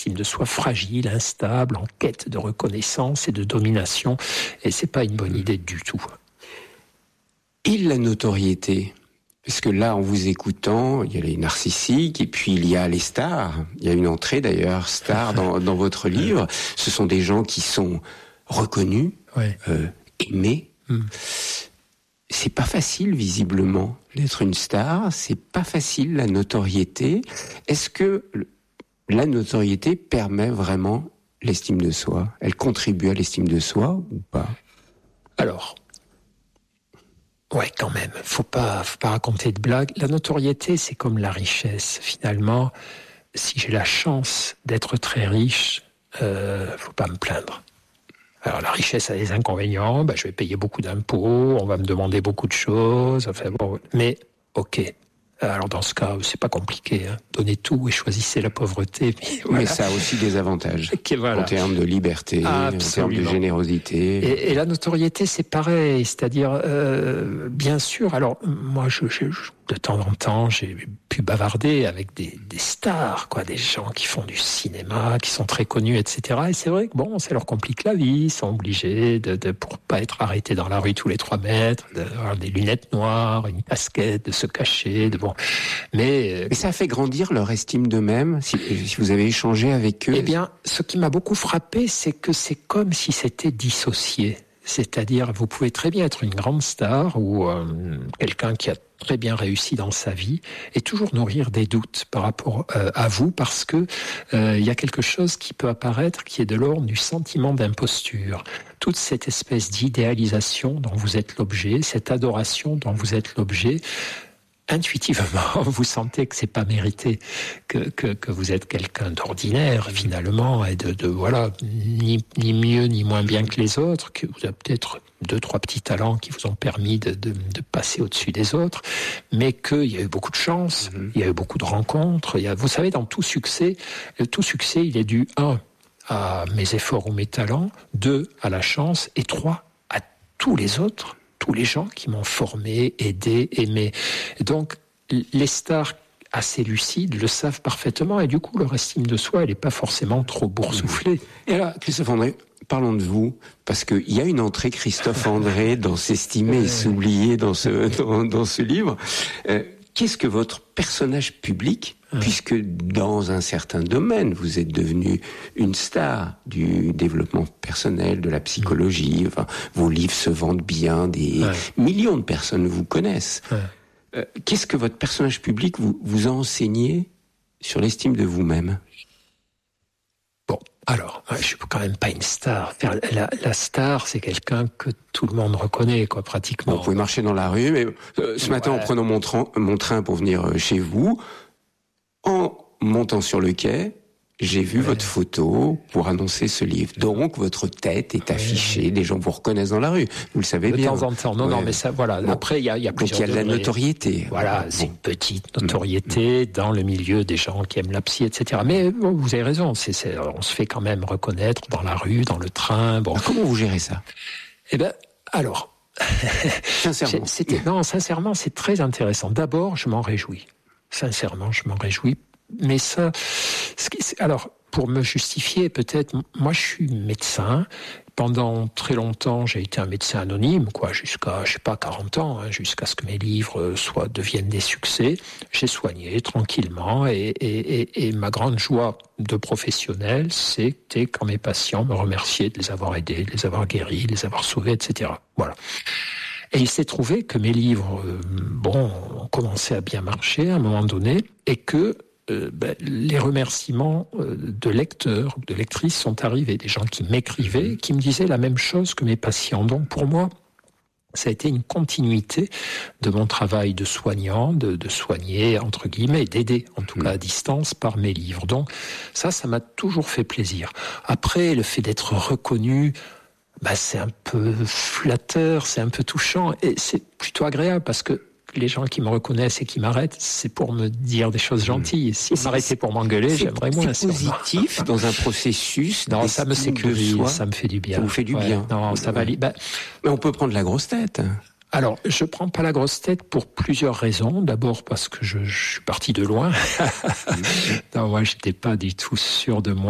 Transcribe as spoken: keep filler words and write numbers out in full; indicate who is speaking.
Speaker 1: estime de soi fragile, instable, en quête de reconnaissance et de domination. Et c'est pas une bonne idée du tout.
Speaker 2: Et la notoriété ? Parce que là, en vous écoutant, il y a les narcissiques et puis il y a les stars. Il y a une entrée d'ailleurs, star, dans, dans votre livre. Ce sont des gens qui sont reconnus, ouais. euh, aimés. Mm. C'est pas facile, visiblement, d'être une star. C'est pas facile, la notoriété. Est-ce que la notoriété permet vraiment l'estime de soi ? Elle contribue à l'estime de soi ou pas ?
Speaker 1: Alors... Ouais, quand même. Faut pas, faut pas raconter de blagues. La notoriété, c'est comme la richesse. Finalement, si j'ai la chance d'être très riche, euh, faut pas me plaindre. Alors, la richesse a des inconvénients. Ben, je vais payer beaucoup d'impôts. On va me demander beaucoup de choses. Enfin, bon. Mais, ok. Alors, dans ce cas, c'est pas compliqué. Hein. Donnez tout et choisissez la pauvreté. Mais, voilà.
Speaker 2: Mais ça a aussi des avantages.
Speaker 1: Okay, voilà.
Speaker 2: En termes de liberté, Absolument. En termes de générosité.
Speaker 1: Et, et la notoriété, c'est pareil. C'est-à-dire, euh, bien sûr, alors, moi, je, je, je, de temps en temps, j'ai pu bavarder avec des, des stars, quoi, des gens qui font du cinéma, qui sont très connus, et cetera. Et c'est vrai que, bon, ça leur complique la vie. Ils sont obligés de, de pour pas être arrêtés dans la rue tous les trois mètres, d'avoir des lunettes noires, une casquette, de se cacher, de bon. Mais,
Speaker 2: Mais ça a fait grandir leur estime d'eux-mêmes, si, si vous avez échangé avec eux.
Speaker 1: Eh bien, ce qui m'a beaucoup frappé, c'est que c'est comme si c'était dissocié. C'est-à-dire, vous pouvez très bien être une grande star ou euh, quelqu'un qui a très bien réussi dans sa vie et toujours nourrir des doutes par rapport euh, à vous parce que euh, il y a quelque chose qui peut apparaître qui est de l'ordre du sentiment d'imposture. Toute cette espèce d'idéalisation dont vous êtes l'objet, cette adoration dont vous êtes l'objet, intuitivement, vous sentez que c'est pas mérité, que que, que vous êtes quelqu'un d'ordinaire finalement et de, de voilà ni ni mieux ni moins bien que les autres, que vous avez peut-être deux trois petits talents qui vous ont permis de de, de passer au-dessus des autres, mais qu'il y a eu beaucoup de chance, mmh. il y a eu beaucoup de rencontres. Il y a, vous savez, dans tout succès, le tout succès, il est dû un à mes efforts ou mes talents, deux à la chance et trois à tous les autres. Tous les gens qui m'ont formé, aidé, aimé. Donc, les stars assez lucides le savent parfaitement et du coup, leur estime de soi, elle n'est pas forcément trop boursouflée.
Speaker 2: Et là, Christophe André, parlons de vous, parce qu'il y a une entrée Christophe André dans S'estimer et s'oublier dans ce, dans, dans ce livre. Euh, qu'est-ce que votre personnage public, ouais. puisque dans un certain domaine, vous êtes devenu une star du développement personnel, de la psychologie, enfin, vos livres se vendent bien, des ouais. millions de personnes vous connaissent. Ouais. Euh, qu'est-ce que votre personnage public vous, vous a enseigné sur l'estime de vous-même ?
Speaker 1: Bon, alors, je suis quand même pas une star. La, la star, c'est quelqu'un que tout le monde reconnaît, quoi, pratiquement.
Speaker 2: Bon, vous pouvez marcher dans la rue, mais euh, ce ouais. matin, en prenant mon train, mon train pour venir chez vous, en montant sur le quai, j'ai vu ouais. votre photo pour annoncer ce livre. Donc, votre tête est affichée, ouais. des gens vous reconnaissent dans la rue. Vous le savez
Speaker 1: de
Speaker 2: bien.
Speaker 1: De temps en temps. Non, ouais. non, mais ça, voilà. Bon. Après, il y a, il y a plusieurs
Speaker 2: Donc, il y a de la notoriété.
Speaker 1: Voilà, bon. c'est une petite notoriété mmh. dans le milieu des gens qui aiment la psy, et cetera. Mais bon, vous avez raison. C'est, c'est, on se fait quand même reconnaître dans la rue, dans le train. Bon.
Speaker 2: Alors, comment vous gérez ça ?
Speaker 1: Eh ben, alors.
Speaker 2: Sincèrement.
Speaker 1: C'était, non, sincèrement, c'est très intéressant. D'abord, je m'en réjouis. Sincèrement, je m'en réjouis. Mais ça, alors, pour me justifier, peut-être, moi, je suis médecin. Pendant très longtemps, j'ai été un médecin anonyme, quoi, jusqu'à, je sais pas, quarante ans, hein, jusqu'à ce que mes livres soient, deviennent des succès. J'ai soigné tranquillement et, et, et, et ma grande joie de professionnel, c'était quand mes patients me remerciaient de les avoir aidés, de les avoir guéris, de les avoir sauvés, et cetera. Voilà. Et il s'est trouvé que mes livres, euh, bon, ont commencé à bien marcher à un moment donné et que Euh, ben, les remerciements euh, de lecteurs, de lectrices sont arrivés, des gens qui m'écrivaient, qui me disaient la même chose que mes patients. Donc pour moi, ça a été une continuité de mon travail de soignant, de, de soigner, entre guillemets, d'aider, en tout mmh. cas à distance, par mes livres. Donc ça, ça m'a toujours fait plaisir. Après, le fait d'être reconnu, bah, c'est un peu flatteur, c'est un peu touchant, et c'est plutôt agréable parce que les gens qui me reconnaissent et qui m'arrêtent, c'est pour me dire des choses gentilles. S'ils m'arrêtaient pour m'engueuler, j'aimerais moins.
Speaker 2: C'est positif dans un processus.
Speaker 1: Non, ça me sécurise, ça me fait du bien.
Speaker 2: Ça vous fait du
Speaker 1: ouais.
Speaker 2: bien.
Speaker 1: Non, ça va. Bah,
Speaker 2: mais on peut prendre la grosse tête.
Speaker 1: Alors, je prends pas la grosse tête pour plusieurs raisons. D'abord parce que je, je suis parti de loin. Non, moi, j'étais pas du tout sûr de moi.